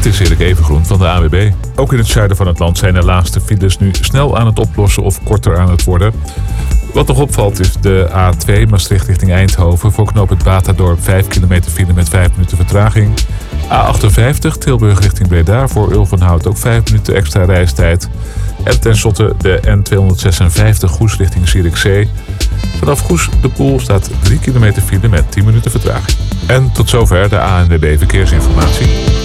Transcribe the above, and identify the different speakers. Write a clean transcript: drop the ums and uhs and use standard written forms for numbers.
Speaker 1: Dit is Erik Evengroen van de ANWB. Ook in het zuiden van het land zijn de laatste files nu snel aan het oplossen of korter aan het worden. Wat nog opvalt is de A2 Maastricht richting Eindhoven. Voor knooppunt Batadorp 5 kilometer file met 5 minuten vertraging. A58 Tilburg richting Breda voor Ulvenhout ook 5 minuten extra reistijd. En tenslotte de N256 Goes richting Zierikzee. Vanaf Goes de Poel staat 3 kilometer file met 10 minuten vertraging. En tot zover de ANWB Verkeersinformatie.